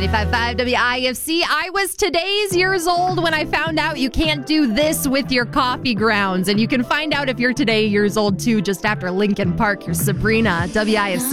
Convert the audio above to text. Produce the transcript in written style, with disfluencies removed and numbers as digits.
95.5 WIFC. I was today's years old when I found out you can't do this with your coffee grounds. And you can find out if you're today years old, too, just after Linkin Park. Your Sabrina, WIFC.